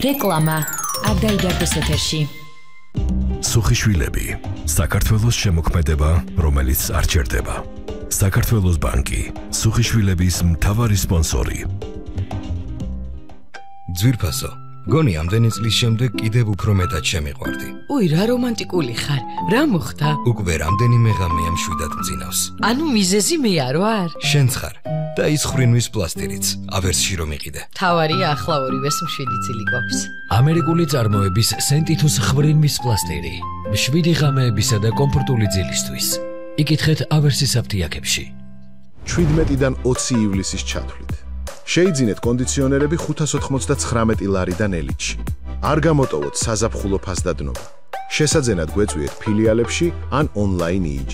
რეკლამა არ დაიდარდეს ეთერში. სუხიშვილები, საქართველოს შემოქმედება, რომელიც არ ჩერდება. საქართველოს ბანკი, სუხიშვილების მთავარი სპონსორი. ძვირფასო, გონი ამდენი წლის შემდეგ კიდევ უფრო მეტად შემიყვარდი. უი, რა რომანტიკული ხარ. რა მოხდა? უკვე რამდენიმე ღამეა მშვიდად მძინავს. ანუ მიზეზი მე არ ვარ? შენც ხარ და ის ხრინვის პლასტირიც, ავერსში რომ იყიდე. თავარია ახლა ორივეს მშვიდი წილი გვაქვს. ამერიკული წარმოების სენტითუს ხრინვის პლასტირი. მშვიდი ღამეებისა და კომფორტული ძილისთვის. იკითხეთ ავერსის აფთიაქებში. 17-დან 20 ივლისის ჩათვლით. შეიძინეთ კონდიციონერები 599 ლარიდან ელიტში. არ გამოტოვოთ საზაფხულო ფასდადნობა. შესაძენად გვეწვიეთ ფილიალებში ან ონლაინ